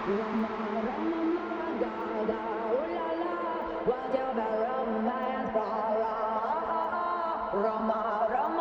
Roma, Roma, da da, ooh la la, what's your romance for? Roma, Roma.